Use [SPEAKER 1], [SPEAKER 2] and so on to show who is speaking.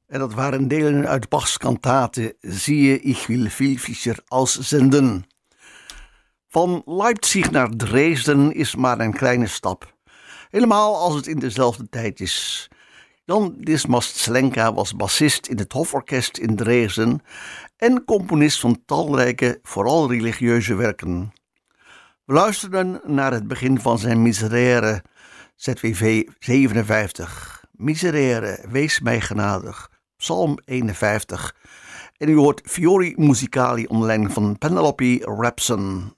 [SPEAKER 1] En dat waren delen uit Bachs kantate Siehe, ich will viel Fischer auszenden. Van Leipzig naar Dresden is maar een kleine stap. Helemaal als het in dezelfde tijd is. Jan Dismas Zelenka was bassist in het Hoforkest in Dresden en componist van talrijke, vooral religieuze werken. We luisterden naar het begin van zijn Miserere, ZWV 57. Miserere, wees mij genadig, Psalm 51. En u hoort Fiori Musicali onder leiding van Penelope Rapson.